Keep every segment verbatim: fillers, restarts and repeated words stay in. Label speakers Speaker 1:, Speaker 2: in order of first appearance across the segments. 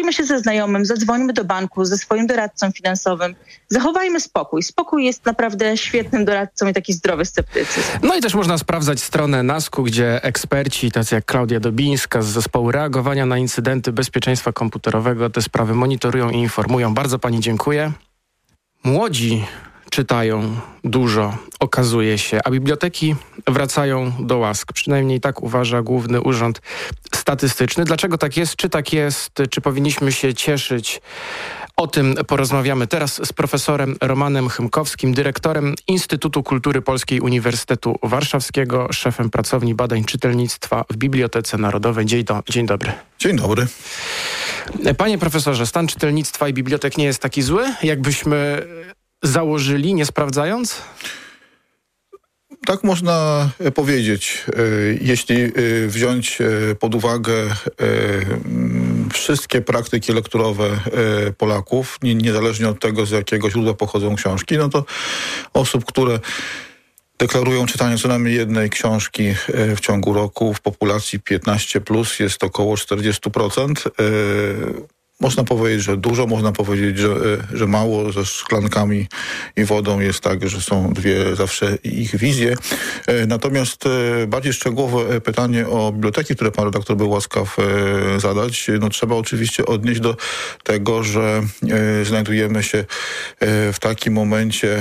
Speaker 1: spotkajmy się ze znajomym, zadzwońmy do banku, ze swoim doradcą finansowym. Zachowajmy spokój. Spokój jest naprawdę świetnym doradcą i taki zdrowy sceptycyzm.
Speaker 2: No i też można sprawdzać stronę NASK-u, gdzie eksperci, tacy jak Klaudia Dobińska z zespołu reagowania na incydenty bezpieczeństwa komputerowego te sprawy monitorują i informują. Bardzo pani dziękuję. Młodzi czytają dużo, okazuje się, a biblioteki wracają do łask. Przynajmniej tak uważa Główny Urząd Statystyczny. Dlaczego tak jest? Czy tak jest? Czy powinniśmy się cieszyć? O tym porozmawiamy teraz z profesorem Romanem Chymkowskim, dyrektorem Instytutu Kultury Polskiej Uniwersytetu Warszawskiego, szefem pracowni badań czytelnictwa w Bibliotece Narodowej. Dzień, do, dzień dobry.
Speaker 3: Dzień dobry.
Speaker 2: Panie profesorze, stan czytelnictwa i bibliotek nie jest taki zły, jakbyśmy założyli, nie sprawdzając?
Speaker 3: Tak można powiedzieć. Jeśli wziąć pod uwagę wszystkie praktyki lekturowe Polaków, niezależnie od tego, z jakiego źródła pochodzą książki, no to osób, które deklarują czytanie co najmniej jednej książki w ciągu roku w populacji piętnaście plus jest około czterdzieści procent. Można powiedzieć, że dużo, można powiedzieć, że, że mało. Ze szklankami i wodą jest tak, że są dwie zawsze ich wizje. Natomiast bardziej szczegółowe pytanie o biblioteki, które pan redaktor był łaskaw zadać, no trzeba oczywiście odnieść do tego, że znajdujemy się w takim momencie,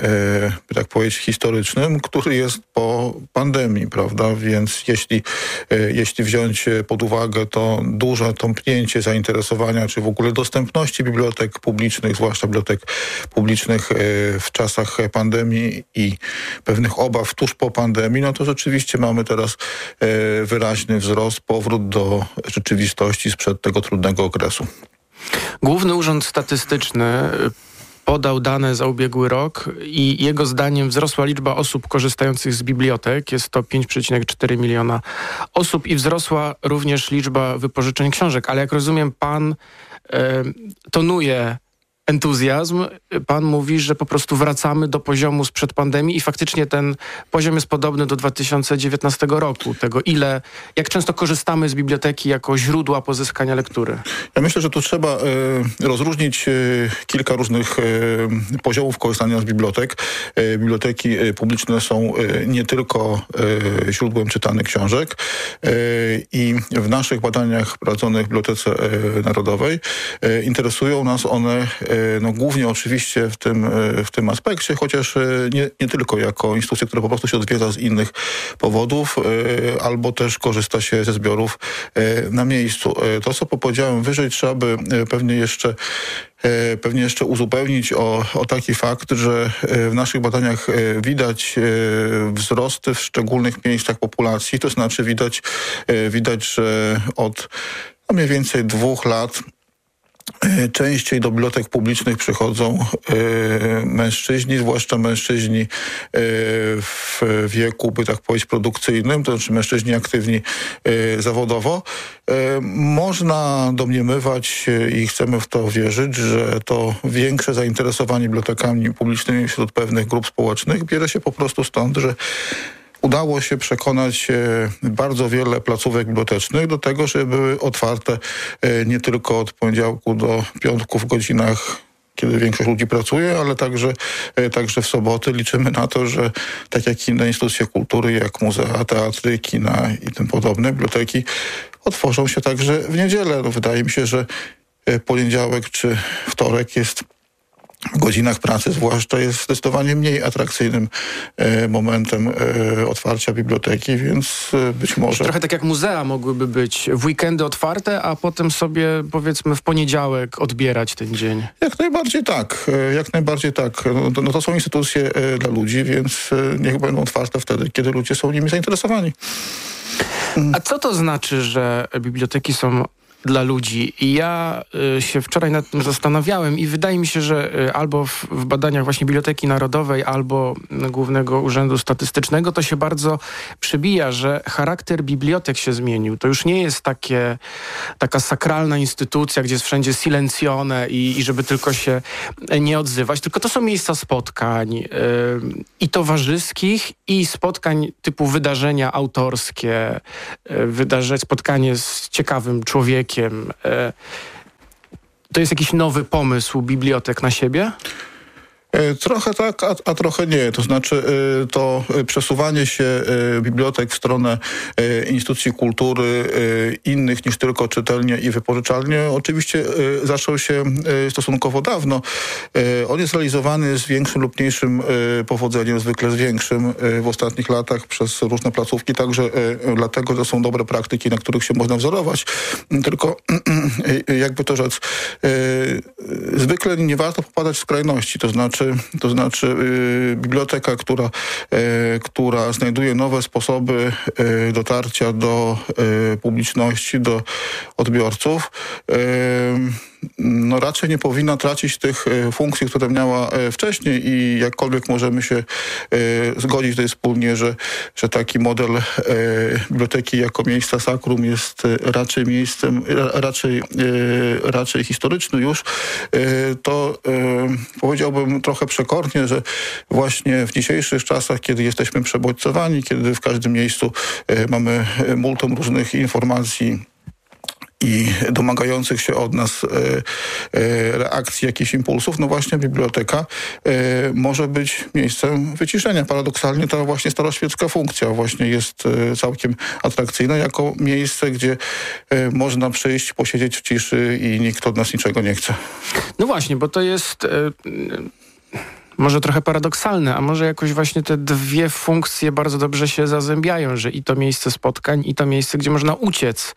Speaker 3: by tak powiedzieć, historycznym, który jest po pandemii, prawda? Więc jeśli, jeśli wziąć pod uwagę to duże tąpnięcie zainteresowania czy w ogóle dostępności bibliotek publicznych, zwłaszcza bibliotek publicznych w czasach pandemii i pewnych obaw tuż po pandemii, no to rzeczywiście mamy teraz wyraźny wzrost, powrót do rzeczywistości sprzed tego trudnego okresu.
Speaker 2: Główny Urząd Statystyczny podał dane za ubiegły rok i jego zdaniem wzrosła liczba osób korzystających z bibliotek. Jest to pięć przecinek cztery miliona osób i wzrosła również liczba wypożyczeń książek. Ale jak rozumiem, pan e, tonuje entuzjazm. Pan mówi, że po prostu wracamy do poziomu sprzed pandemii i faktycznie ten poziom jest podobny do dwa tysiące dziewiętnastego roku. Tego ile, jak często korzystamy z biblioteki jako źródła pozyskania lektury.
Speaker 3: Ja myślę, że tu trzeba y, rozróżnić y, kilka różnych y, poziomów korzystania z bibliotek. Y, biblioteki y, publiczne są y, nie tylko y, źródłem czytanych książek y, i w naszych badaniach prowadzonych w Bibliotece y, Narodowej y, interesują nas one y, no głównie oczywiście w tym, w tym aspekcie, chociaż nie, nie tylko jako instytucja, która po prostu się odwiedza z innych powodów, albo też korzysta się ze zbiorów na miejscu. To, co powiedziałem wyżej, trzeba by pewnie jeszcze pewnie jeszcze uzupełnić o, o taki fakt, że w naszych badaniach widać wzrosty w szczególnych miejscach populacji, to znaczy widać, widać że od no mniej więcej dwóch lat częściej do bibliotek publicznych przychodzą y, mężczyźni, zwłaszcza mężczyźni y, w wieku, by tak powiedzieć, produkcyjnym, to znaczy mężczyźni aktywni y, zawodowo. Y, można domniemywać y, i chcemy w to wierzyć, że to większe zainteresowanie bibliotekami publicznymi wśród pewnych grup społecznych bierze się po prostu stąd, że udało się przekonać bardzo wiele placówek bibliotecznych do tego, żeby były otwarte nie tylko od poniedziałku do piątku w godzinach, kiedy większość ludzi pracuje, ale także, także w soboty. Liczymy na to, że tak jak inne instytucje kultury, jak muzea, teatry, kina i tym podobne, biblioteki otworzą się także w niedzielę. No, wydaje mi się, że poniedziałek czy wtorek jest w godzinach pracy zwłaszcza jest zdecydowanie mniej atrakcyjnym e, momentem e, otwarcia biblioteki, więc e, być może...
Speaker 2: Trochę tak jak muzea mogłyby być w weekendy otwarte, a potem sobie powiedzmy w poniedziałek odbierać ten dzień.
Speaker 3: Jak najbardziej tak, e, jak najbardziej tak. No to, no to są instytucje e, dla ludzi, więc e, niech będą otwarte wtedy, kiedy ludzie są nimi zainteresowani.
Speaker 2: A co to znaczy, że biblioteki są dla ludzi? I ja y, się wczoraj nad tym zastanawiałem i wydaje mi się, że y, albo w, w badaniach właśnie Biblioteki Narodowej, albo y, Głównego Urzędu Statystycznego to się bardzo przebija, że charakter bibliotek się zmienił. To już nie jest takie, taka sakralna instytucja, gdzie jest wszędzie silencjone i, i żeby tylko się nie odzywać, tylko to są miejsca spotkań y, i towarzyskich, i spotkań typu wydarzenia autorskie, y, wydarze, spotkanie z ciekawym człowiekiem. To jest jakiś nowy pomysł bibliotek na siebie?
Speaker 3: Trochę tak, a, a trochę nie. To znaczy to przesuwanie się bibliotek w stronę instytucji kultury innych niż tylko czytelnie i wypożyczalnie oczywiście zaczął się stosunkowo dawno. On jest realizowany z większym lub mniejszym powodzeniem, zwykle z większym w ostatnich latach przez różne placówki, także dlatego, że są dobre praktyki, na których się można wzorować. Tylko jakby to rzec, zwykle nie warto popadać w skrajności, to znaczy To znaczy y, biblioteka, która, y, która znajduje nowe sposoby y, dotarcia do y, publiczności, do odbiorców, y, no raczej nie powinna tracić tych y, funkcji, które miała y, wcześniej i jakkolwiek możemy się y, zgodzić tutaj wspólnie, że, że taki model y, biblioteki jako miejsca sakrum jest y, raczej miejscem, y, raczej, y, raczej historyczny już, y, to y, powiedziałbym trochę przekornie, że właśnie w dzisiejszych czasach, kiedy jesteśmy przebodźcowani, kiedy w każdym miejscu y, mamy multum różnych informacji i domagających się od nas e, e, reakcji, jakichś impulsów, no właśnie biblioteka e, może być miejscem wyciszenia. Paradoksalnie ta właśnie staroświecka funkcja właśnie jest e, całkiem atrakcyjna jako miejsce, gdzie e, można przyjść, posiedzieć w ciszy i nikt od nas niczego nie chce.
Speaker 2: No właśnie, bo to jest... E, może trochę paradoksalne, a może jakoś właśnie te dwie funkcje bardzo dobrze się zazębiają, że i to miejsce spotkań, i to miejsce, gdzie można uciec.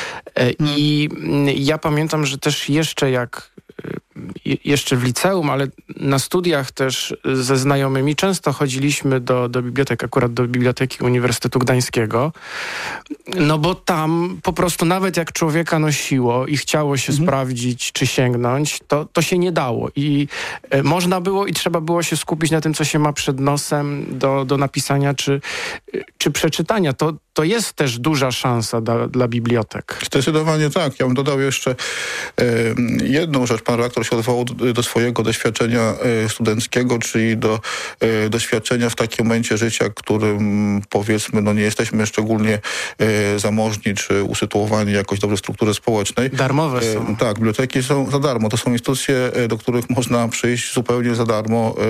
Speaker 2: I ja pamiętam, że też jeszcze jak jeszcze w liceum, ale na studiach też ze znajomymi często chodziliśmy do, do bibliotek, akurat do Biblioteki Uniwersytetu Gdańskiego, no bo tam po prostu nawet jak człowieka nosiło i chciało się mhm. sprawdzić, czy sięgnąć, to, to się nie dało i e, można było i trzeba było się skupić na tym, co się ma przed nosem do, do napisania, czy, czy przeczytania. To, to jest też duża szansa dla, dla bibliotek.
Speaker 3: Zdecydowanie tak. Ja bym dodał jeszcze e, jedną rzecz. Pan redaktor się odwołał do, do swojego doświadczenia e, studenckiego, czyli do e, doświadczenia w takim momencie życia, którym powiedzmy, no nie jesteśmy szczególnie e, zamożni, czy usytuowani jakoś dobrze w strukturze społecznej.
Speaker 2: Darmowe są.
Speaker 3: E, tak, biblioteki są za darmo. To są instytucje, e, do których można przyjść zupełnie za darmo, e,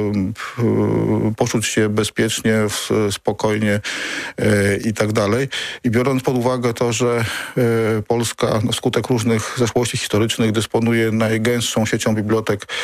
Speaker 3: e, poczuć się bezpiecznie, w, spokojnie e, i tak dalej. I biorąc pod uwagę to, że e, Polska na skutek różnych zaszłości historycznych dysponuje najgęstszą siecią bibliotek e,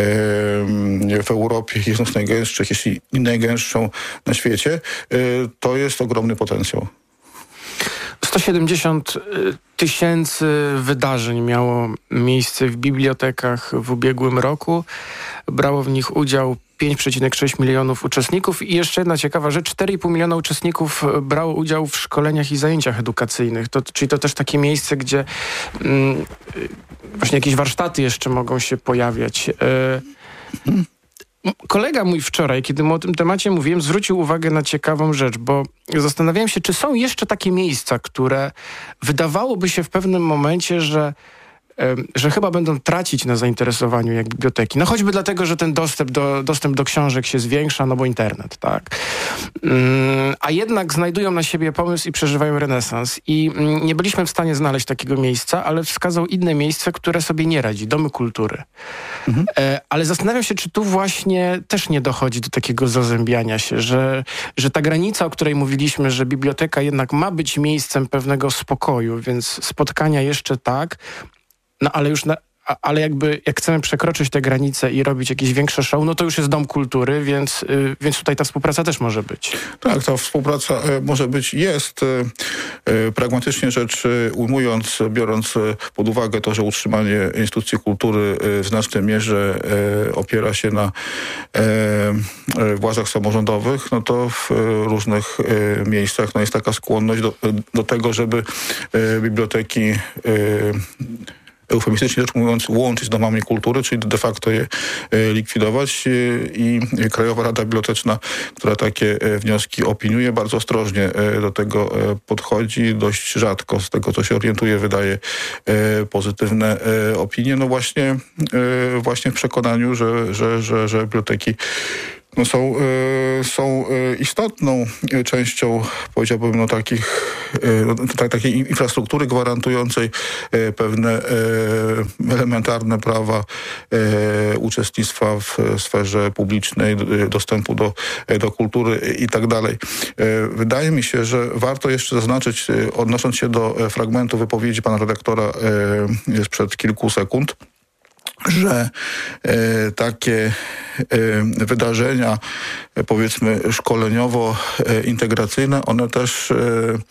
Speaker 3: w Europie, jedną z najgęstszych, jeśli nie najgęstszą na świecie, e, to jest ogromny potencjał.
Speaker 2: sto siedemdziesiąt tysięcy wydarzeń miało miejsce w bibliotekach w ubiegłym roku. Brało w nich udział pięć przecinek sześć milionów uczestników i jeszcze jedna ciekawa rzecz, cztery i pół miliona uczestników brało udział w szkoleniach i zajęciach edukacyjnych. To, czyli to też takie miejsce, gdzie mm, właśnie jakieś warsztaty jeszcze mogą się pojawiać. E, Kolega mój wczoraj, kiedy mu o tym temacie mówiłem, zwrócił uwagę na ciekawą rzecz, bo zastanawiałem się, czy są jeszcze takie miejsca, które wydawałoby się w pewnym momencie, że że chyba będą tracić na zainteresowaniu jak biblioteki. No choćby dlatego, że ten dostęp do, dostęp do książek się zwiększa, no bo internet, tak. Mm, a jednak znajdują na siebie pomysł i przeżywają renesans. I mm, nie byliśmy w stanie znaleźć takiego miejsca, ale wskazał inne miejsce, które sobie nie radzi. Domy kultury. Mhm. E, ale zastanawiam się, czy tu właśnie też nie dochodzi do takiego zazębiania się, że, że ta granica, o której mówiliśmy, że biblioteka jednak ma być miejscem pewnego spokoju, więc spotkania jeszcze tak, no ale już na, ale jakby jak chcemy przekroczyć te granice i robić jakieś większe show, no to już jest dom kultury, więc, yy, więc tutaj ta współpraca też może być.
Speaker 3: Tak, ta współpraca y, może być, jest. Y, y, pragmatycznie rzecz y, ujmując, biorąc y, pod uwagę to, że utrzymanie instytucji kultury y, w znacznej mierze y, opiera się na y, y, władzach samorządowych, no to w y, różnych y, miejscach no jest taka skłonność do, do tego, żeby y, biblioteki y, eufemistycznie rzecz mówiąc, łączyć z domami kultury, czyli de facto je e, likwidować e, i Krajowa Rada Biblioteczna, która takie e, wnioski opiniuje, bardzo ostrożnie e, do tego e, podchodzi, dość rzadko z tego, co się orientuje, wydaje e, pozytywne e, opinie, no właśnie, e, właśnie w przekonaniu, że, że, że, że biblioteki no są, y, są y, istotną częścią, powiedziałbym, no takich, y, takiej infrastruktury gwarantującej y, pewne y, elementarne prawa y, uczestnictwa w sferze publicznej, y, dostępu do, y, do kultury i tak dalej. Y, wydaje mi się, że warto jeszcze zaznaczyć, y, odnosząc się do fragmentu wypowiedzi pana redaktora y, sprzed kilku sekund, że e, takie e, wydarzenia, e, powiedzmy szkoleniowo-integracyjne, one też e,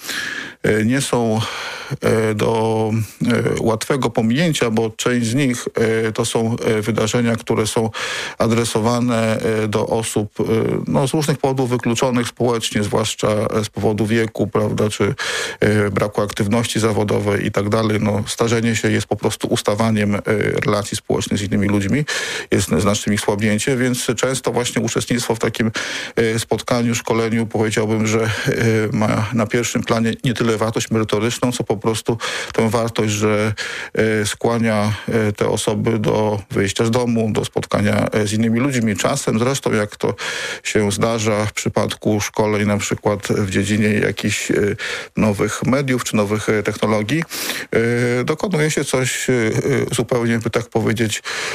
Speaker 3: e, nie są e, do e, łatwego pominięcia, bo część z nich e, to są e, wydarzenia, które są adresowane e, do osób e, no, z różnych powodów wykluczonych społecznie, zwłaszcza z powodu wieku, prawda, czy e, braku aktywności zawodowej i tak dalej. No, starzenie się jest po prostu ustawaniem e, relacji społecznych z innymi ludźmi, jest znacznym ich słabnięcie, więc często właśnie uczestnictwo w takim spotkaniu, szkoleniu, powiedziałbym, że ma na pierwszym planie nie tyle wartość merytoryczną, co po prostu tę wartość, że skłania te osoby do wyjścia z domu, do spotkania z innymi ludźmi. Czasem zresztą, jak to się zdarza w przypadku szkoleń na przykład w dziedzinie jakichś nowych mediów czy nowych technologii, dokonuje się coś zupełnie, by tak powiedzieć,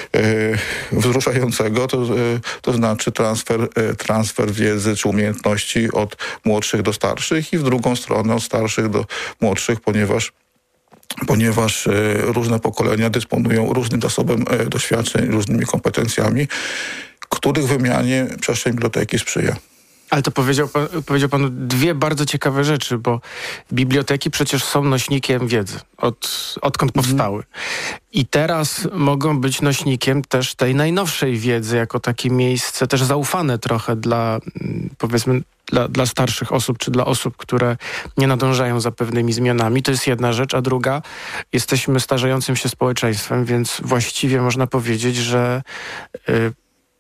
Speaker 3: wzruszającego, to, to znaczy transfer, transfer wiedzy czy umiejętności od młodszych do starszych i w drugą stronę od starszych do młodszych, ponieważ ponieważ różne pokolenia dysponują różnym zasobem doświadczeń, różnymi kompetencjami, których wymianie przestrzeń biblioteki sprzyja.
Speaker 2: Ale to powiedział pan, powiedział pan dwie bardzo ciekawe rzeczy, bo biblioteki przecież są nośnikiem wiedzy, od, odkąd powstały. I teraz mogą być nośnikiem też tej najnowszej wiedzy, jako takie miejsce też zaufane trochę dla, powiedzmy, dla, dla starszych osób, czy dla osób, które nie nadążają za pewnymi zmianami. To jest jedna rzecz, a druga, jesteśmy starzejącym się społeczeństwem, więc właściwie można powiedzieć, że y,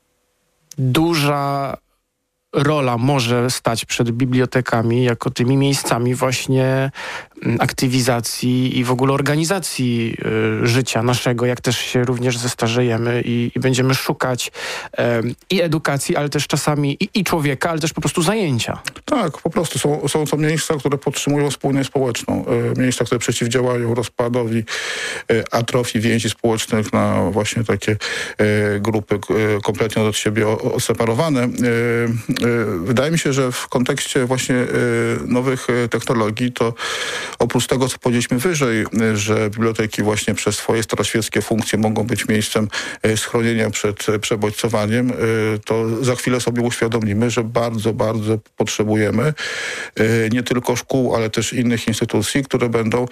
Speaker 2: duża rola może stać przed bibliotekami jako tymi miejscami właśnie aktywizacji i w ogóle organizacji y, życia naszego, jak też się również zestarzejemy i, i będziemy szukać y, i edukacji, ale też czasami i, i człowieka, ale też po prostu zajęcia.
Speaker 3: Tak, po prostu są, są to miejsca, które podtrzymują spójność społeczną. Y, miejsca, które przeciwdziałają rozpadowi, y, atrofii więzi społecznych na właśnie takie y, grupy y, kompletnie od siebie odseparowane. Y, y, wydaje mi się, że w kontekście właśnie y, nowych y, technologii to oprócz tego, co powiedzieliśmy wyżej, że biblioteki właśnie przez swoje staroświeckie funkcje mogą być miejscem schronienia przed przebodźcowaniem, to za chwilę sobie uświadomimy, że bardzo, bardzo potrzebujemy nie tylko szkół, ale też innych instytucji, które będą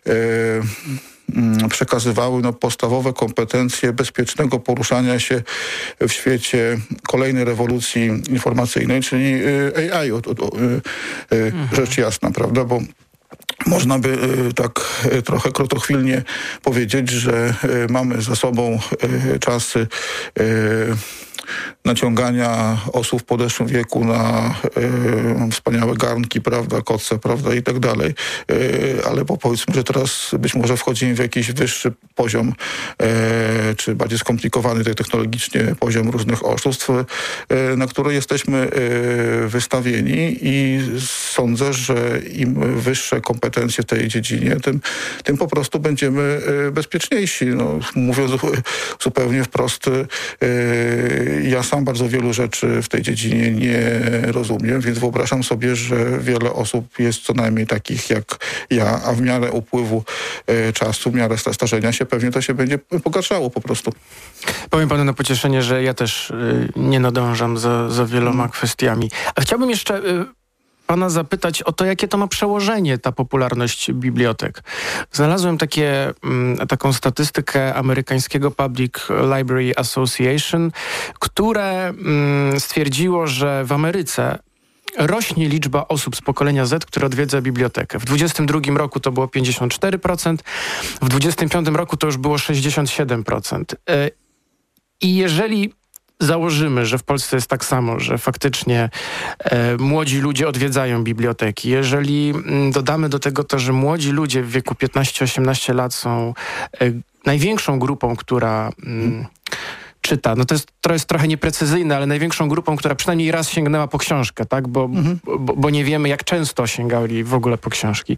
Speaker 3: przekazywały no, podstawowe kompetencje bezpiecznego poruszania się w świecie kolejnej rewolucji informacyjnej, czyli A I, o, o, o, mhm. rzecz jasna, prawda, bo można by y, tak y, trochę krotochwilnie powiedzieć, że y, mamy za sobą y, czasy y, naciągania osób w podeszłym wieku na y, wspaniałe garnki, prawda, koce, prawda, i tak dalej. Y, ale bo powiedzmy, że teraz być może wchodzimy w jakiś wyższy poziom, y, czy bardziej skomplikowany tak technologicznie poziom różnych oszustw, y, na które jesteśmy y, wystawieni i sądzę, że im wyższe kompetencje w tej dziedzinie, tym, tym po prostu będziemy y, bezpieczniejsi. No, mówiąc zupełnie wprost, y, ja sam bardzo wielu rzeczy w tej dziedzinie nie rozumiem, więc wyobrażam sobie, że wiele osób jest co najmniej takich jak ja, a w miarę upływu e, czasu, w miarę starzenia się pewnie to się będzie pogarszało po prostu.
Speaker 2: Powiem panu na pocieszenie, że ja też y, nie nadążam za, za wieloma hmm. kwestiami. A chciałbym jeszcze y, pana zapytać o to, jakie to ma przełożenie, ta popularność bibliotek. Znalazłem takie, m, taką statystykę amerykańskiego Public Library Association, które m, stwierdziło, że w Ameryce rośnie liczba osób z pokolenia Z, które odwiedza bibliotekę. W dwudziestym drugim roku to było pięćdziesiąt cztery procent, w dwudziestym piątym roku to już było sześćdziesiąt siedem procent. Y, I jeżeli założymy, że w Polsce jest tak samo, że faktycznie e, młodzi ludzie odwiedzają biblioteki. Jeżeli m, dodamy do tego to, że młodzi ludzie w wieku piętnaście osiemnaście lat są e, największą grupą, która... M, czyta? No to jest, to jest trochę nieprecyzyjne, ale największą grupą, która przynajmniej raz sięgnęła po książkę, tak? Bo, mhm. bo, bo nie wiemy, jak często sięgali w ogóle po książki.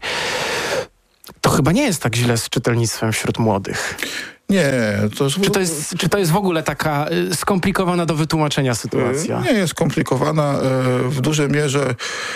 Speaker 2: To chyba nie jest tak źle z czytelnictwem wśród młodych.
Speaker 3: Nie. To jest...
Speaker 2: Czy, to jest, czy to jest w ogóle taka y, skomplikowana do wytłumaczenia sytuacja?
Speaker 3: Nie jest skomplikowana. W dużej mierze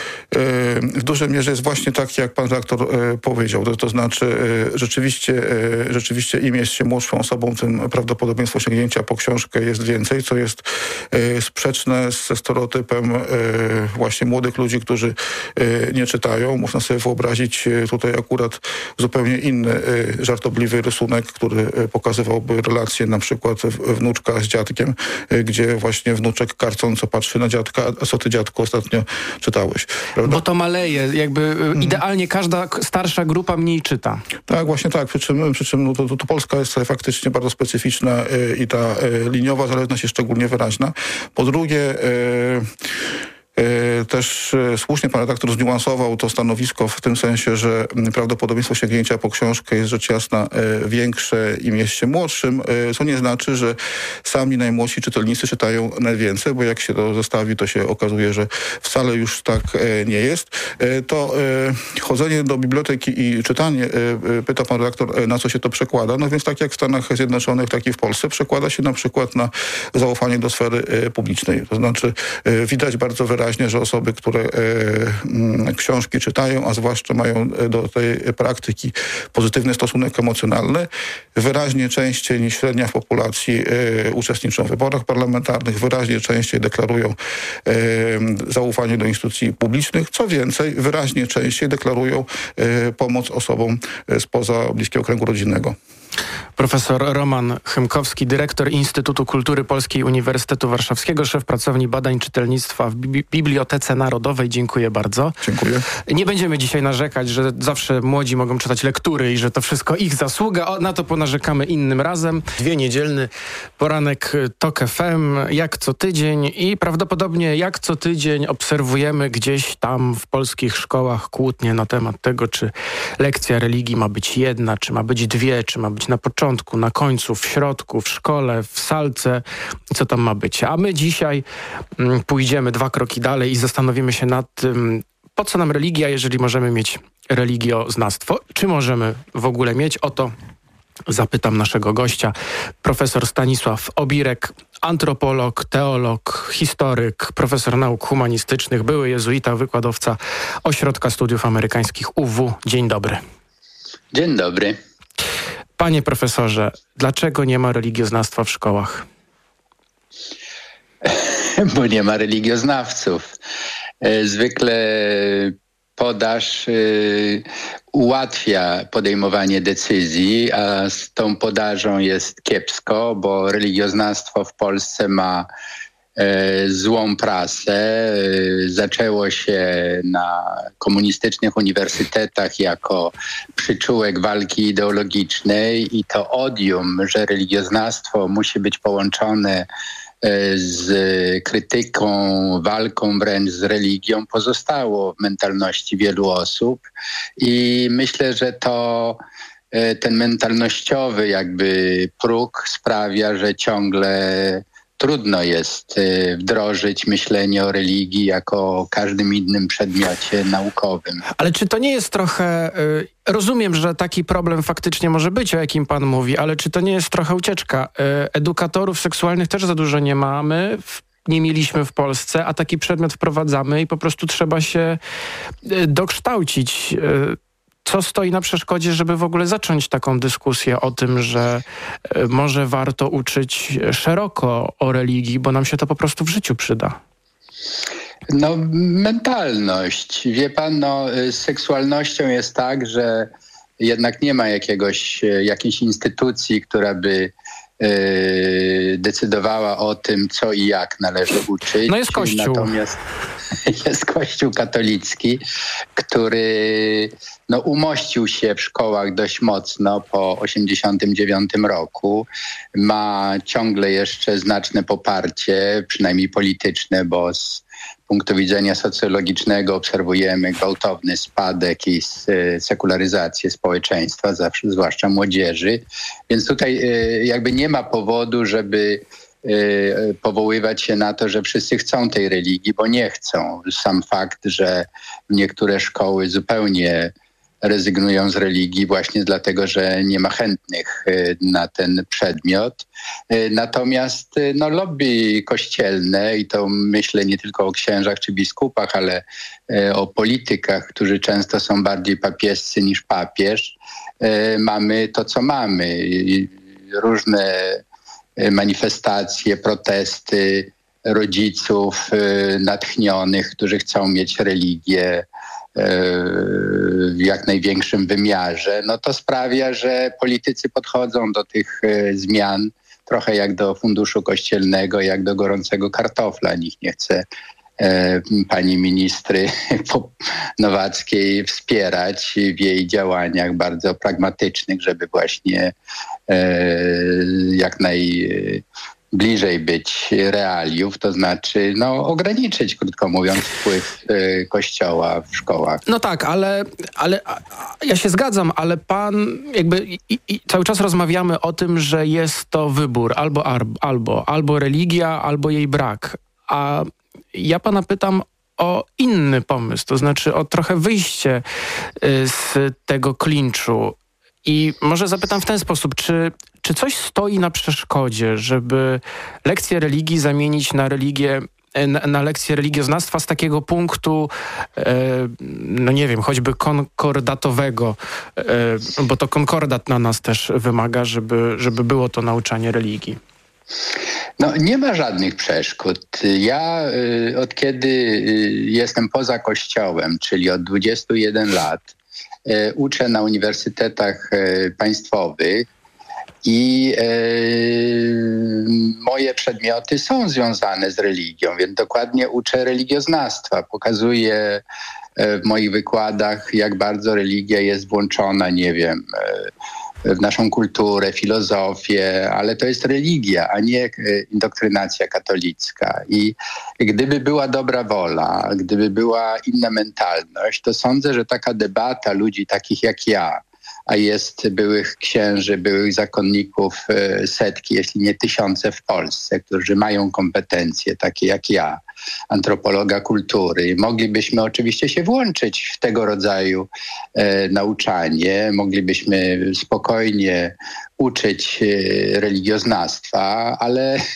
Speaker 3: w dużej mierze jest właśnie tak, jak pan redaktor powiedział. To, to znaczy rzeczywiście, rzeczywiście im jest się młodszą osobą, tym prawdopodobieństwo sięgnięcia po książkę jest więcej, co jest sprzeczne ze stereotypem właśnie młodych ludzi, którzy nie czytają. Można sobie wyobrazić tutaj akurat zupełnie inny żartobliwy rysunek, który pokazywałby relację na przykład wnuczka z dziadkiem, gdzie właśnie wnuczek karcąco patrzy na dziadka, a co ty, dziadku, ostatnio czytałeś? Prawda?
Speaker 2: Bo to maleje, jakby hmm. idealnie każda starsza grupa mniej czyta. Tak,
Speaker 3: właśnie tak, przy czym, przy czym no to, to, to Polska jest faktycznie bardzo specyficzna y, i ta y, liniowa zależność jest szczególnie wyraźna. Po drugie, y, Też słusznie pan redaktor zniuansował to stanowisko w tym sensie, że prawdopodobieństwo sięgnięcia po książkę jest rzecz jasna większe im jest się młodszym, co nie znaczy, że sami najmłodsi czytelnicy czytają najwięcej, bo jak się to zestawi, to się okazuje, że wcale już tak nie jest. To chodzenie do biblioteki i czytanie, pyta pan redaktor, na co się to przekłada. No więc tak jak w Stanach Zjednoczonych, tak i w Polsce przekłada się na przykład na zaufanie do sfery publicznej. To znaczy widać bardzo wyraźnie, że osoby, które e, m, książki czytają, a zwłaszcza mają do tej praktyki pozytywny stosunek emocjonalny, wyraźnie częściej niż średnia w populacji e, uczestniczą w wyborach parlamentarnych, wyraźnie częściej deklarują e, zaufanie do instytucji publicznych, co więcej, wyraźnie częściej deklarują e, pomoc osobom spoza bliskiego kręgu rodzinnego.
Speaker 2: Profesor Roman Chymkowski, dyrektor Instytutu Kultury Polskiej Uniwersytetu Warszawskiego, szef pracowni badań czytelnictwa w Bi- Bibliotece Narodowej. Dziękuję bardzo.
Speaker 3: Dziękuję.
Speaker 2: Nie będziemy dzisiaj narzekać, że zawsze młodzi mogą czytać lektury i że to wszystko ich zasługa. O, na to ponarzekamy innym razem. Dwie niedzielny poranek TOK F M, jak co tydzień i prawdopodobnie jak co tydzień obserwujemy gdzieś tam w polskich szkołach kłótnie na temat tego, czy lekcja religii ma być jedna, czy ma być dwie, czy ma być na początku, na końcu, w środku, w szkole, w salce, co tam ma być. A my dzisiaj mm, pójdziemy dwa kroki dalej i zastanowimy się nad tym, po co nam religia, jeżeli możemy mieć religioznawstwo. Czy możemy w ogóle mieć? O to zapytam naszego gościa, profesor Stanisław Obirek, antropolog, teolog, historyk, profesor nauk humanistycznych, były jezuita, wykładowca Ośrodka Studiów Amerykańskich U W. Dzień dobry.
Speaker 4: Dzień dobry.
Speaker 2: Panie profesorze, dlaczego nie ma religioznawstwa w szkołach?
Speaker 4: Bo nie ma religioznawców. Zwykle podaż y, ułatwia podejmowanie decyzji, a z tą podażą jest kiepsko, bo religioznawstwo w Polsce ma złą prasę. Zaczęło się na komunistycznych uniwersytetach jako przyczółek walki ideologicznej i to odium, że religioznawstwo musi być połączone z krytyką, walką wręcz z religią, pozostało w mentalności wielu osób i myślę, że to ten mentalnościowy jakby próg sprawia, że ciągle trudno jest wdrożyć myślenie o religii jako o każdym innym przedmiocie naukowym.
Speaker 2: Ale czy to nie jest trochę... Rozumiem, że taki problem faktycznie może być, o jakim pan mówi, ale czy to nie jest trochę ucieczka? Edukatorów seksualnych też za dużo nie mamy, nie mieliśmy w Polsce, a taki przedmiot wprowadzamy i po prostu trzeba się dokształcić. Co stoi na przeszkodzie, żeby w ogóle zacząć taką dyskusję o tym, że może warto uczyć szeroko o religii, bo nam się to po prostu w życiu przyda?
Speaker 4: No, mentalność. Wie pan, no, z seksualnością jest tak, że jednak nie ma jakiegoś, jakiejś instytucji, która by Yy, decydowała o tym, co i jak należy uczyć.
Speaker 2: No jest Kościół.
Speaker 4: Natomiast jest Kościół katolicki, który no, umościł się w szkołach dość mocno po osiemdziesiątym dziewiątym roku. Ma ciągle jeszcze znaczne poparcie, przynajmniej polityczne, bo z punktu widzenia socjologicznego obserwujemy gwałtowny spadek i sekularyzację społeczeństwa, zwłaszcza młodzieży. Więc tutaj jakby nie ma powodu, żeby powoływać się na to, że wszyscy chcą tej religii, bo nie chcą. Sam fakt, że niektóre szkoły zupełnie rezygnują z religii właśnie dlatego, że nie ma chętnych na ten przedmiot. Natomiast no, lobby kościelne, i to myślę nie tylko o księżach czy biskupach, ale o politykach, którzy często są bardziej papiescy niż papież, mamy to, co mamy. Różne manifestacje, protesty rodziców natchnionych, którzy chcą mieć religię w jak największym wymiarze, no to sprawia, że politycy podchodzą do tych zmian trochę jak do funduszu kościelnego, jak do gorącego kartofla. Nikt nie chce pani ministry Nowackiej wspierać w jej działaniach bardzo pragmatycznych, żeby właśnie jak najbliżej być realiów, to znaczy no, ograniczyć, krótko mówiąc, wpływ Kościoła w szkołach.
Speaker 2: No tak, ale, ale ja się zgadzam, ale pan jakby i, i cały czas rozmawiamy o tym, że jest to wybór albo, albo, albo religia, albo jej brak. A ja pana pytam o inny pomysł, to znaczy o trochę wyjście z tego klinczu. I może zapytam w ten sposób, czy, czy coś stoi na przeszkodzie, żeby lekcję religii zamienić na religię, na, na lekcję religioznawstwa z takiego punktu, e, no nie wiem, choćby konkordatowego, e, bo to konkordat na nas też wymaga, żeby, żeby było to nauczanie religii.
Speaker 4: No, nie ma żadnych przeszkód. Ja y, od kiedy y, jestem poza Kościołem, czyli od dwudziestu jeden lat, y, uczę na uniwersytetach y, państwowych i y, moje przedmioty są związane z religią, więc dokładnie uczę religioznawstwa. Pokazuję y, w moich wykładach, jak bardzo religia jest włączona, nie wiem, y, w naszą kulturę, filozofię, ale to jest religia, a nie indoktrynacja katolicka. I gdyby była dobra wola, gdyby była inna mentalność, to sądzę, że taka debata ludzi takich jak ja, a jest byłych księży, byłych zakonników setki, jeśli nie tysiące w Polsce, którzy mają kompetencje takie jak ja, antropologa kultury. Moglibyśmy oczywiście się włączyć w tego rodzaju e, nauczanie, moglibyśmy spokojnie uczyć e, religioznawstwa, ale e,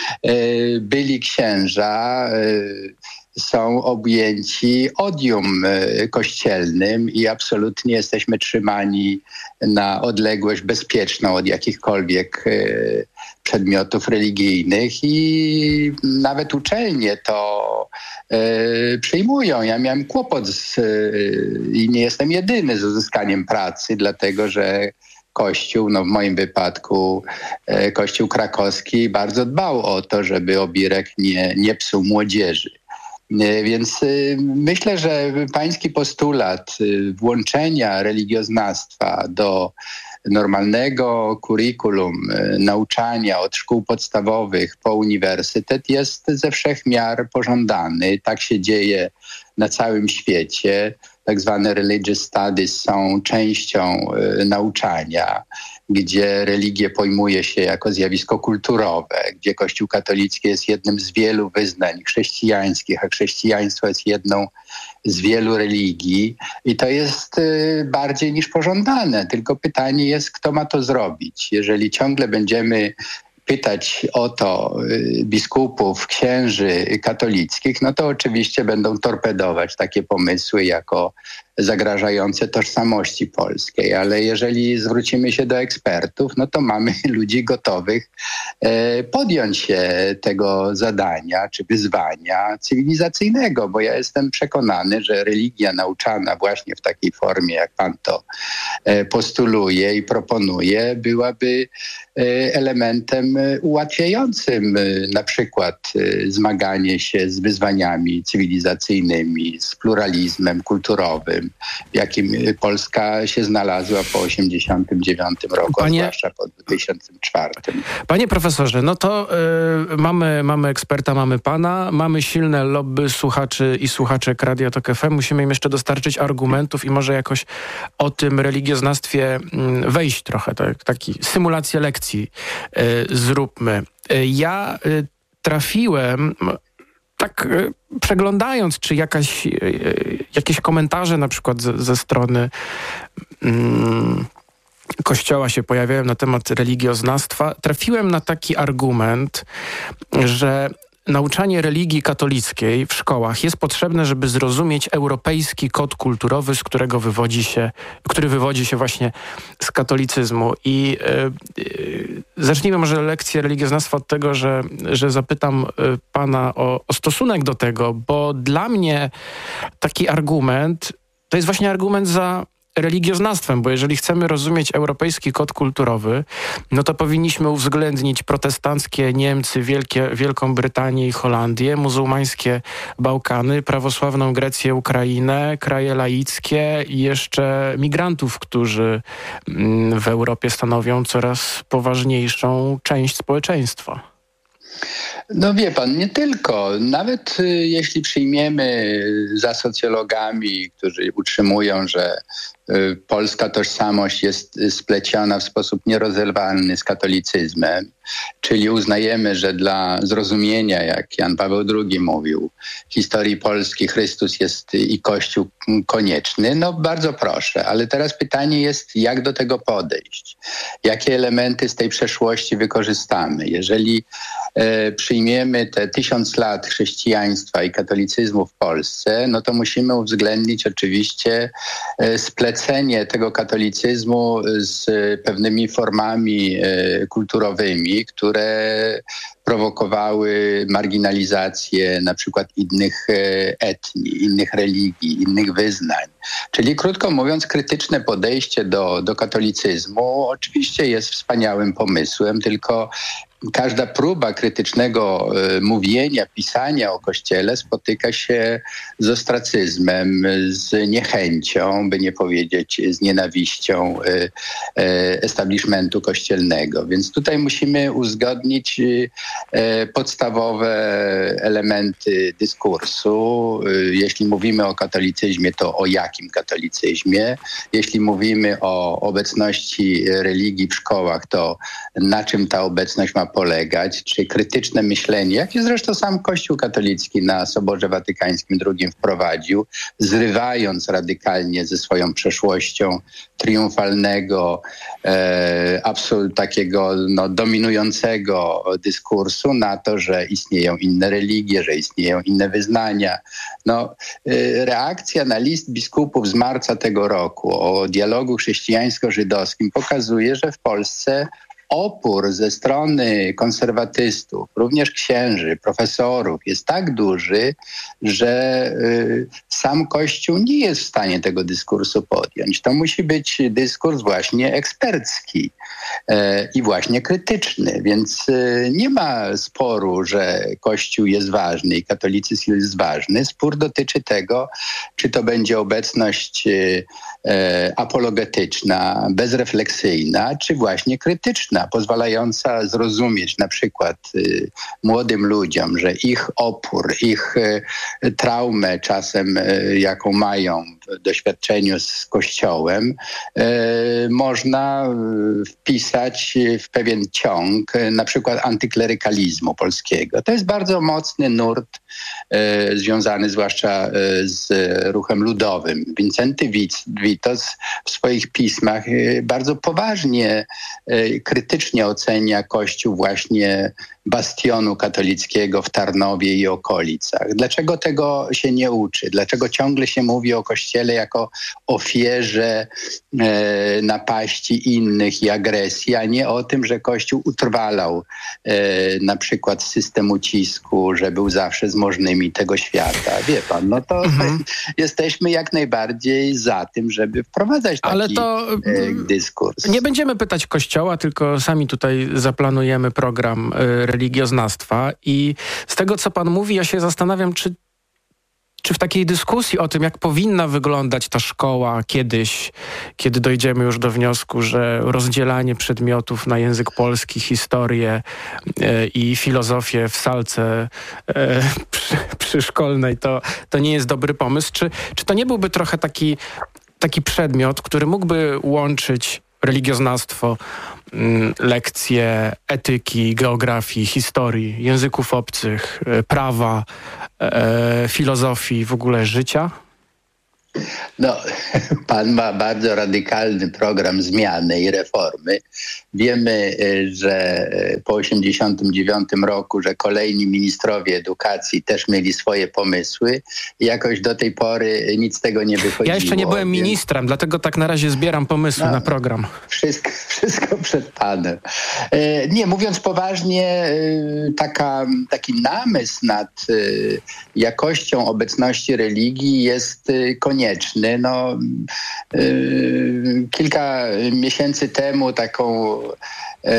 Speaker 4: byli księża e, są objęci odium kościelnym i absolutnie jesteśmy trzymani na odległość bezpieczną od jakichkolwiek przedmiotów religijnych i nawet uczelnie to e, przyjmują. Ja miałem kłopot z, e, i nie jestem jedyny z uzyskaniem pracy, dlatego że Kościół, no w moim wypadku e, Kościół krakowski bardzo dbał o to, żeby obirek nie, nie psuł młodzieży. Więc myślę, że pański postulat włączenia religioznawstwa do normalnego kurikulum nauczania od szkół podstawowych po uniwersytet jest ze wszech miar pożądany. Tak się dzieje na całym świecie. Tak zwane religious studies są częścią y, nauczania, gdzie religię pojmuje się jako zjawisko kulturowe, gdzie Kościół katolicki jest jednym z wielu wyznań chrześcijańskich, a chrześcijaństwo jest jedną z wielu religii i to jest y, bardziej niż pożądane. Tylko pytanie jest, kto ma to zrobić. Jeżeli ciągle będziemy pytać o to biskupów, księży katolickich, no to oczywiście będą torpedować takie pomysły jako zagrażające tożsamości polskiej. Ale jeżeli zwrócimy się do ekspertów, no to mamy ludzi gotowych e, podjąć się tego zadania czy wyzwania cywilizacyjnego, bo ja jestem przekonany, że religia nauczana właśnie w takiej formie, jak pan to e, postuluje i proponuje, byłaby e, elementem ułatwiającym e, na przykład e, zmaganie się z wyzwaniami cywilizacyjnymi, z pluralizmem kulturowym, kryzysem, w jakim Polska się znalazła po osiemdziesiątym dziewiątym roku, Panie... a zwłaszcza po dwa tysiące czwartym.
Speaker 2: Panie profesorze, no to yy, mamy, mamy eksperta, mamy pana, mamy silne lobby słuchaczy i słuchaczek Radia Tok F M. Musimy im jeszcze dostarczyć argumentów i może jakoś o tym religioznawstwie yy, wejść trochę, tak, taki symulację lekcji yy, zróbmy. Yy, ja yy, trafiłem... Tak przeglądając, czy jakaś, jakieś komentarze na przykład ze, ze strony mm, Kościoła się pojawiają na temat religioznawstwa, trafiłem na taki argument, że nauczanie religii katolickiej w szkołach jest potrzebne, żeby zrozumieć europejski kod kulturowy, z którego wywodzi się, który wywodzi się właśnie z katolicyzmu. I yy, yy, zacznijmy może lekcję religioznawstwa od tego, że, że zapytam yy, pana o, o stosunek do tego, bo dla mnie taki argument to jest właśnie argument za religioznawstwem, bo jeżeli chcemy rozumieć europejski kod kulturowy, no to powinniśmy uwzględnić protestanckie Niemcy, Wielkie, Wielką Brytanię i Holandię, muzułmańskie Bałkany, prawosławną Grecję, Ukrainę, kraje laickie i jeszcze migrantów, którzy w Europie stanowią coraz poważniejszą część społeczeństwa.
Speaker 4: No wie pan, nie tylko. Nawet y, jeśli przyjmiemy za socjologami, którzy utrzymują, że y, polska tożsamość jest spleciona w sposób nierozerwalny z katolicyzmem, czyli uznajemy, że dla zrozumienia, jak Jan Paweł drugi mówił, historii Polski Chrystus jest i Kościół konieczny, no bardzo proszę. Ale teraz pytanie jest, jak do tego podejść? Jakie elementy z tej przeszłości wykorzystamy? Jeżeli e, przyjmiemy te tysiąc lat chrześcijaństwa i katolicyzmu w Polsce, no to musimy uwzględnić oczywiście e, splecenie tego katolicyzmu z pewnymi formami e, kulturowymi, które prowokowały marginalizację na przykład innych etnii, innych religii, innych wyznań. Czyli krótko mówiąc, krytyczne podejście do, do katolicyzmu oczywiście jest wspaniałym pomysłem, tylko każda próba krytycznego y, mówienia, pisania o Kościele spotyka się z ostracyzmem, z niechęcią, by nie powiedzieć z nienawiścią y, y, establishmentu kościelnego. Więc tutaj musimy uzgodnić y, y, podstawowe elementy dyskursu. Y, jeśli mówimy o katolicyzmie, to o jakim katolicyzmie? Jeśli mówimy o obecności religii w szkołach, to na czym ta obecność ma polegać, czy krytyczne myślenie, jakie zresztą sam Kościół katolicki na Soborze Watykańskim drugim wprowadził, zrywając radykalnie ze swoją przeszłością triumfalnego, e, absolut takiego no, dominującego dyskursu na to, że istnieją inne religie, że istnieją inne wyznania. No, e, reakcja na list biskupów z marca tego roku o dialogu chrześcijańsko-żydowskim pokazuje, że w Polsce opór ze strony konserwatystów, również księży, profesorów jest tak duży, że y, sam Kościół nie jest w stanie tego dyskursu podjąć. To musi być dyskurs właśnie ekspercki y, i właśnie krytyczny, więc y, nie ma sporu, że Kościół jest ważny i katolicyzm jest ważny. Spór dotyczy tego, czy to będzie obecność y, y, apologetyczna, bezrefleksyjna, czy właśnie krytyczna, pozwalająca zrozumieć na przykład y, młodym ludziom, że ich opór, ich y, traumę czasem, y, jaką mają w doświadczeniu z Kościołem, y, można y, wpisać w pewien ciąg, y, na przykład antyklerykalizmu polskiego. To jest bardzo mocny nurt y, związany zwłaszcza y, z ruchem ludowym. Wincenty Witos w swoich pismach y, bardzo poważnie y, krytycznie ocenia Kościół właśnie bastionu katolickiego w Tarnowie i okolicach. Dlaczego tego się nie uczy? Dlaczego ciągle się mówi o Kościele jako ofierze e, napaści innych i agresji, a nie o tym, że Kościół utrwalał e, na przykład system ucisku, że był zawsze z możnymi tego świata. Wie pan, no to mhm. jesteśmy jak najbardziej za tym, żeby wprowadzać taki Ale to, e, dyskurs.
Speaker 2: Nie będziemy pytać Kościoła, tylko sami tutaj zaplanujemy program e, religioznawstwa i z tego, co pan mówi, ja się zastanawiam, czy, czy w takiej dyskusji o tym, jak powinna wyglądać ta szkoła kiedyś, kiedy dojdziemy już do wniosku, że rozdzielanie przedmiotów na język polski, historię e, i filozofię w salce e, przy, przyszkolnej to, to nie jest dobry pomysł? Czy, czy to nie byłby trochę taki, taki przedmiot, który mógłby łączyć religioznawstwo, lekcje etyki, geografii, historii, języków obcych, prawa, e, filozofii, w ogóle życia?
Speaker 4: No, pan ma bardzo radykalny program zmiany i reformy. Wiemy, że po osiemdziesiątym dziewiątym roku, że kolejni ministrowie edukacji też mieli swoje pomysły i jakoś do tej pory nic z tego nie wychodziło.
Speaker 2: Ja jeszcze nie byłem więc... ministrem, dlatego tak na razie zbieram pomysły no, na program.
Speaker 4: Wszystko, wszystko przed panem. Nie, mówiąc poważnie, taka, taki namysł nad jakością obecności religii jest konieczny. No, yy, kilka miesięcy temu taką yy,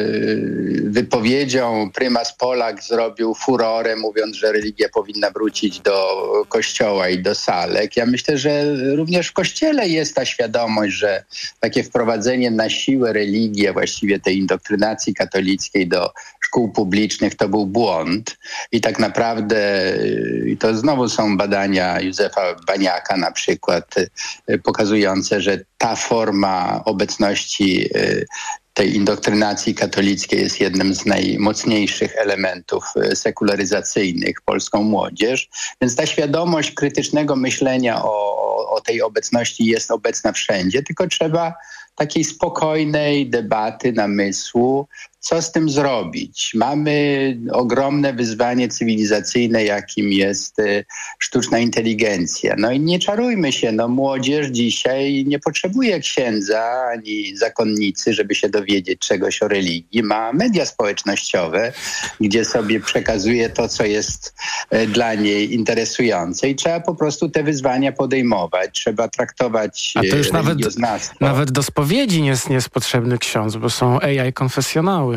Speaker 4: wypowiedzią prymas Polak zrobił furorę, mówiąc, że religia powinna wrócić do kościoła i do salek. Ja myślę, że również w kościele jest ta świadomość, że takie wprowadzenie na siłę religii, a właściwie tej indoktrynacji katolickiej do szkół publicznych to był błąd. I tak naprawdę, i to znowu są badania Józefa Baniaka na przykład, pokazujące, że ta forma obecności tej indoktrynacji katolickiej jest jednym z najmocniejszych elementów sekularyzacyjnych polską młodzież. Więc ta świadomość krytycznego myślenia o, o tej obecności jest obecna wszędzie, tylko trzeba takiej spokojnej debaty, namysłu, co z tym zrobić. Mamy ogromne wyzwanie cywilizacyjne, jakim jest y, sztuczna inteligencja. No i nie czarujmy się, no młodzież dzisiaj nie potrzebuje księdza ani zakonnicy, żeby się dowiedzieć czegoś o religii. Ma media społecznościowe, gdzie sobie przekazuje to, co jest y, dla niej interesujące i trzeba po prostu te wyzwania podejmować. Trzeba traktować
Speaker 2: A to już nawet,
Speaker 4: religioznawstwo.
Speaker 2: nawet do spowiedzi nie jest, nie jest potrzebny ksiądz, bo są A I konfesjonały.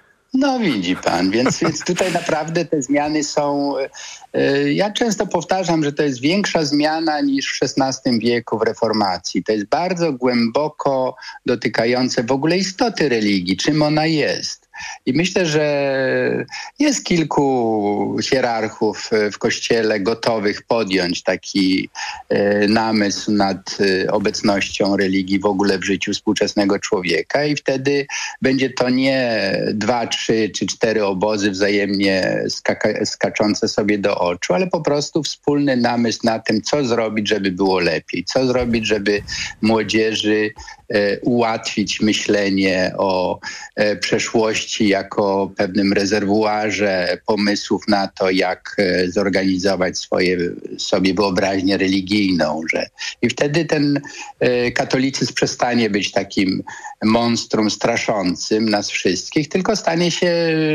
Speaker 4: No widzi pan, więc, więc tutaj naprawdę te zmiany są... Yy, ja często powtarzam, że to jest większa zmiana niż w szesnastym wieku w reformacji. To jest bardzo głęboko dotykające w ogóle istoty religii, czym ona jest. I myślę, że jest kilku hierarchów w Kościele gotowych podjąć taki y, namysł nad y, obecnością religii w ogóle w życiu współczesnego człowieka i wtedy będzie to nie dwa, trzy czy cztery obozy wzajemnie skaka- skaczące sobie do oczu, ale po prostu wspólny namysł na tym, co zrobić, żeby było lepiej, co zrobić, żeby młodzieży y, ułatwić myślenie o y, przeszłości jako pewnym rezerwuarze pomysłów na to, jak zorganizować swoje, sobie wyobraźnię religijną. Że I wtedy ten katolicyzm przestanie być takim monstrum straszącym nas wszystkich, tylko stanie się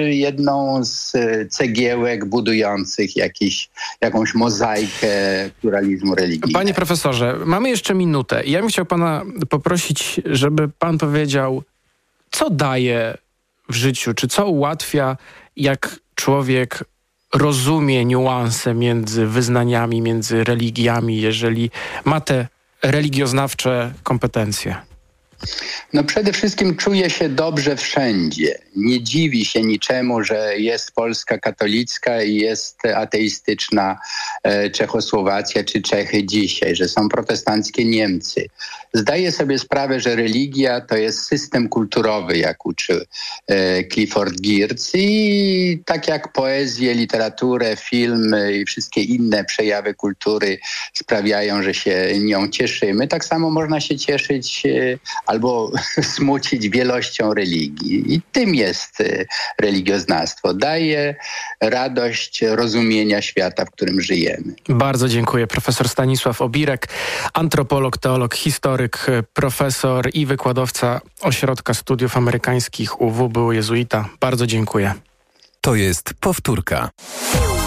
Speaker 4: jedną z cegiełek budujących jakiś, jakąś mozaikę pluralizmu religijnego.
Speaker 2: Panie profesorze, mamy jeszcze minutę. Ja bym chciał pana poprosić, żeby pan powiedział, co daje w życiu, czy co ułatwia, jak człowiek rozumie niuanse między wyznaniami, między religiami, jeżeli ma te religioznawcze kompetencje?
Speaker 4: No przede wszystkim czuje się dobrze wszędzie. Nie dziwi się niczemu, że jest Polska katolicka i jest ateistyczna e, Czechosłowacja czy Czechy dzisiaj, że są protestanckie Niemcy. Zdaje sobie sprawę, że religia to jest system kulturowy, jak uczy e, Clifford Geertz i tak jak poezję, literaturę, filmy i wszystkie inne przejawy kultury sprawiają, że się nią cieszymy, tak samo można się cieszyć e, albo smucić wielością religii. I tym jest religioznawstwo. Daje radość rozumienia świata, w którym żyjemy.
Speaker 2: Bardzo dziękuję. Profesor Stanisław Obirek, antropolog, teolog, historyk, profesor i wykładowca Ośrodka Studiów Amerykańskich U W, był jezuita. Bardzo dziękuję.
Speaker 5: To jest Powtórka.